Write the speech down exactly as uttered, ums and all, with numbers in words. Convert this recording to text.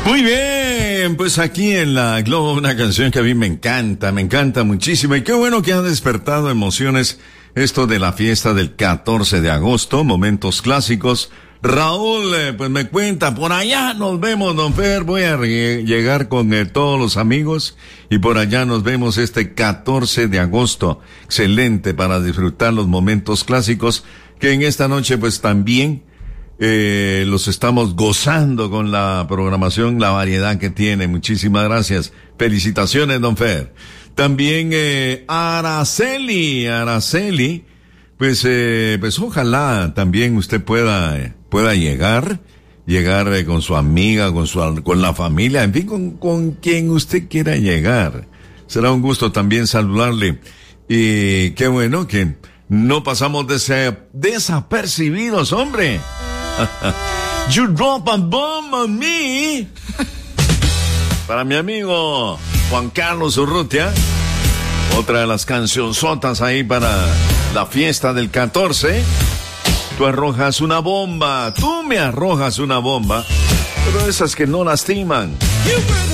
Muy bien, pues aquí en la Globo una canción que a mí me encanta, me encanta muchísimo y qué bueno que ha despertado emociones esto de la fiesta del catorce de agosto, momentos clásicos. Raúl, eh, pues me cuenta, por allá nos vemos, don Fer, voy a re- llegar con eh, todos los amigos y por allá nos vemos este catorce de agosto. Excelente para disfrutar los momentos clásicos que en esta noche pues también Eh, los estamos gozando con la programación, la variedad que tiene. Muchísimas gracias. Felicitaciones, don Fer. También, eh, Araceli, Araceli, pues, eh, pues ojalá también usted pueda, eh, pueda llegar, llegar eh, con su amiga, con su, con la familia, en fin, con, con quien usted quiera llegar. Será un gusto también saludarle. Y qué bueno que no pasamos desa- desapercibidos, hombre. You drop a bomb on me. Para mi amigo Juan Carlos Urrutia, otra de las cancionzotas ahí para la fiesta del catorce. Tú arrojas una bomba, tú me arrojas una bomba, pero esas que no lastiman.